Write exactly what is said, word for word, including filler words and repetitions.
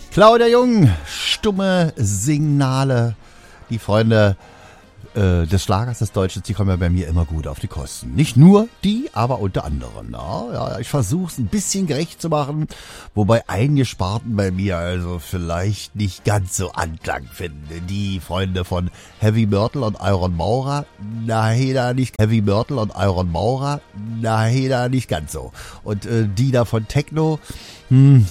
Claudia Jung, stumme Signale. Die Freunde äh, des Schlagers des Deutschen, die kommen ja bei mir immer gut auf die Kosten. Nicht nur die, aber unter anderem. Na, ja, ich versuche es ein bisschen gerecht zu machen, wobei einige Sparten bei mir also vielleicht nicht ganz so Anklang finden. Die Freunde von Heavy Myrtle und Iron Maurer, nein, da nicht. Heavy Myrtle und Iron Maurer, nein, da nicht ganz so. Und äh, die da von Techno, hm,